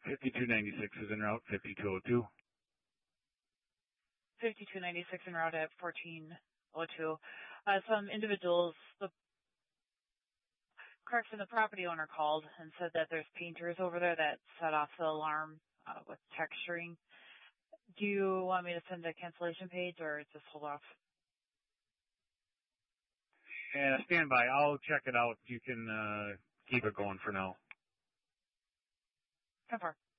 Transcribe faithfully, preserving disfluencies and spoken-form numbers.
fifty-two ninety-six is en route, fifty-two oh two. fifty-two ninety-six en route at fourteen oh two. Uh, some individuals, the correction, the property owner called and said that there's painters over there that set off the alarm uh, with texturing. Do you want me to send a cancellation page or just hold off? Yeah, stand by. I'll check it out. You can uh, keep it going for now. How far?